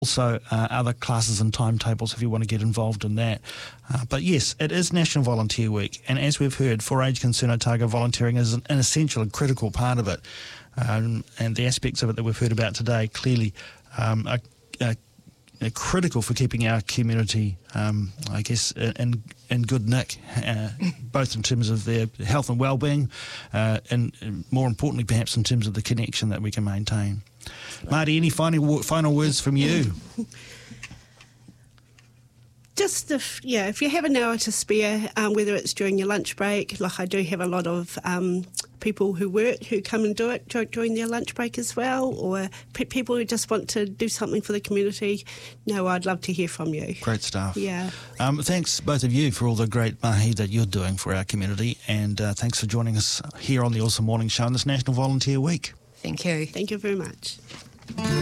also other classes and timetables if you want to get involved in that. But yes, it is National Volunteer Week, and as we've heard, 4-H Concern Otago volunteering is an essential and critical part of it. And the aspects of it that we've heard about today clearly are critical for keeping our community, I guess, in good nick, both in terms of their health and well-being, and more importantly, perhaps, in terms of the connection that we can maintain. Marty, any final words from you? Just if you have an hour to spare, whether it's during your lunch break, like I do have a lot of people who come and do it during their lunch break as well, or people who just want to do something for the community. No, I'd love to hear from you. Great stuff. Yeah. Thanks, both of you, for all the great mahi that you're doing for our community, and thanks for joining us here on the Awesome Morning Show on this National Volunteer Week. Thank you. Thank you very much.